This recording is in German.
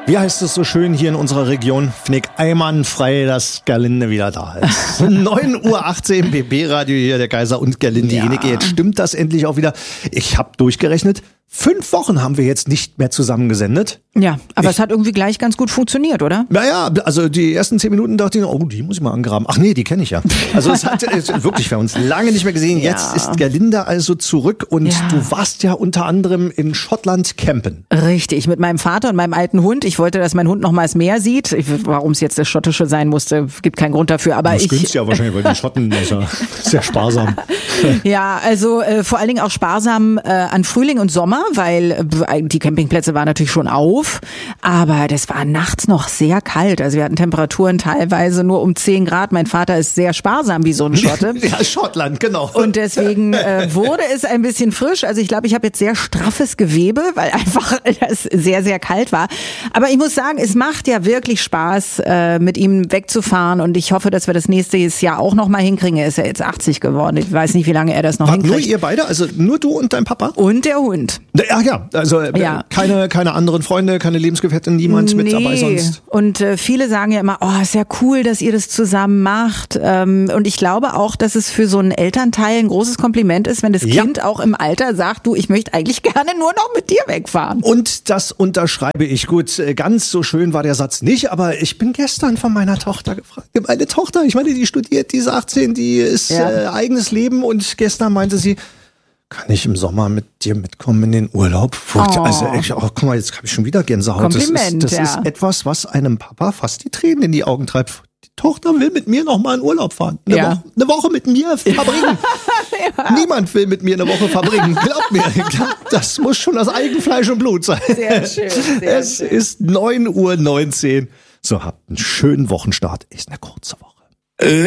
Wie heißt es so schön hier in unserer Region? Fnick einwandfrei, dass Gerlinde wieder da ist. 9:18 Uhr, BB-Radio hier, der Kaiser und Gerlinde Jenecke. Jetzt stimmt das endlich auch wieder. Ich habe durchgerechnet, 5 Wochen haben wir jetzt nicht mehr zusammen gesendet. Ja, aber es hat irgendwie gleich ganz gut funktioniert, oder? Naja, also die ersten 10 Minuten dachte ich, oh, die muss ich mal angraben. Ach nee, die kenne ich ja. Also es hat wirklich, wir haben uns lange nicht mehr gesehen. Ja. Jetzt ist Gerlinde also zurück und du warst ja unter anderem in Schottland campen. Richtig, mit meinem Vater und meinem alten Hund. Ich wollte, dass mein Hund noch mal das Meer sieht. Warum es jetzt das Schottische sein musste, gibt keinen Grund dafür. Aber das günst ja wahrscheinlich, weil die Schotten ist ja sehr sparsam. Ja, also vor allen Dingen auch sparsam an Frühling und Sommer, weil die Campingplätze waren natürlich schon auf, aber das war nachts noch sehr kalt. Also wir hatten Temperaturen teilweise nur um 10 Grad. Mein Vater ist sehr sparsam wie so ein Schotte. Ja, Schottland, genau. Und deswegen wurde es ein bisschen frisch. Also ich glaube, ich habe jetzt sehr straffes Gewebe, weil einfach das sehr, sehr kalt war. Aber ich muss sagen, es macht ja wirklich Spaß, mit ihm wegzufahren und ich hoffe, dass wir das nächste Jahr auch noch mal hinkriegen. Er ist ja jetzt 80 geworden. Ich weiß nicht, wie lange er das noch hinkriegt. Nur ihr beide? Also nur du und dein Papa? Und der Hund. Ja, also keine anderen Freunde, keine Lebensgefährtin, niemand mit dabei sonst. Und viele sagen ja immer, oh, ist ja cool, dass ihr das zusammen macht. Und ich glaube auch, dass es für so einen Elternteil ein großes Kompliment ist, wenn das Kind auch im Alter sagt, du, ich möchte eigentlich gerne nur noch mit dir wegfahren. Und das unterschreibe ich. Gut, ganz so schön war der Satz nicht, aber ich bin gestern von meiner Tochter gefragt. Meine Tochter, ich meine, die studiert, die ist 18, die ist eigenes Leben und gestern meinte sie, kann ich im Sommer mit dir mitkommen in den Urlaub? Also, guck mal, jetzt habe ich schon wieder Gänsehaut. Kompliment, das ist etwas, was einem Papa fast die Tränen in die Augen treibt. Die Tochter will mit mir noch mal in Urlaub fahren. Eine Woche mit mir verbringen. Niemand will mit mir eine Woche verbringen. Glaub mir, das muss schon das Eigenfleisch und Blut sein. Sehr schön. Es ist 9:19 Uhr. So, habt einen schönen Wochenstart. Ist eine kurze Woche.